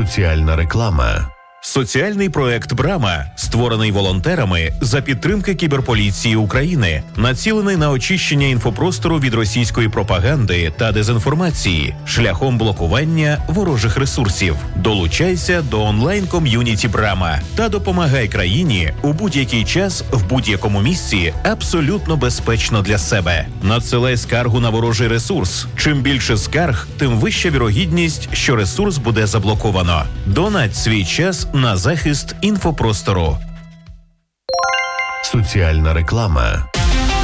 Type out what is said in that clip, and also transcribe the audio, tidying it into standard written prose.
Соціальна реклама. Соціальний проект «Брама», створений волонтерами за підтримки Кіберполіції України, націлений на очищення інфопростору від російської пропаганди та дезінформації шляхом блокування ворожих ресурсів. Долучайся до онлайн-ком'юніті «Брама» та допомагай країні у будь-який час, в будь-якому місці, абсолютно безпечно для себе. Надсилай скаргу на ворожий ресурс. Чим більше скарг, тим вища вірогідність, що ресурс буде заблоковано. Донать свій час на захист інфопростору. Соціальна реклама.